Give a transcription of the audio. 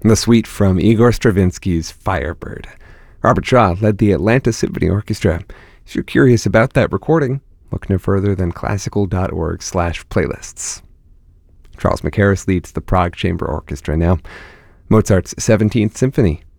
The suite from Igor Stravinsky's Firebird. Robert Shaw led the Atlanta Symphony Orchestra. If you're curious about that recording, look no further than classical.org/playlists. Charles Mackerras leads the Prague Chamber Orchestra now. Mozart's 17th Symphony